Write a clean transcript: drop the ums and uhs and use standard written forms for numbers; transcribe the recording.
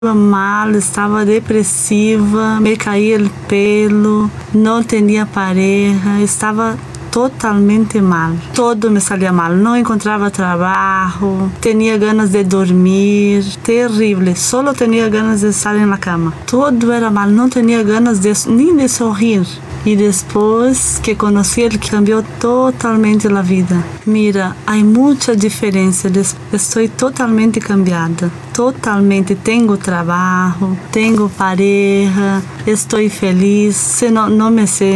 mal, estava depressiva, me caía o pelo, não tinha pareja, estava totalmente mal. Todo me saía mal, não encontrava trabalho, tinha ganas de dormir, terrível, só tinha ganas de estar na cama. Tudo era mal, não tinha ganas nem de sorrir. E depois que conheci ele, cambiou totalmente a vida. Mira, há muita diferença. Estou totalmente cambiada. Totalmente. Tenho trabalho, tenho pareja, estou feliz. Se não me sei